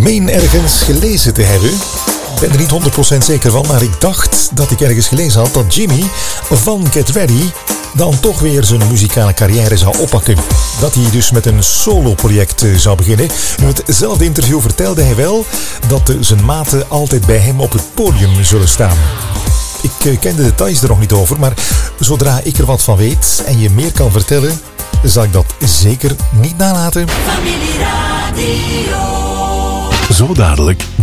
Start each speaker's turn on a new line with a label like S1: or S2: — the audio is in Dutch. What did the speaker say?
S1: meen ergens gelezen te hebben. Ik ben er niet 100% zeker van, maar ik dacht dat ik ergens gelezen had dat Jimmy van Get Ready dan toch weer zijn muzikale carrière zou oppakken. Dat hij dus met een solo-project zou beginnen. In hetzelfde interview vertelde hij wel dat zijn maten altijd bij hem op het podium zullen staan. Ik ken de details er nog niet over, maar zodra ik er wat van weet en je meer kan vertellen, zal ik dat zeker niet nalaten.
S2: Familie Radio.
S3: Zo dadelijk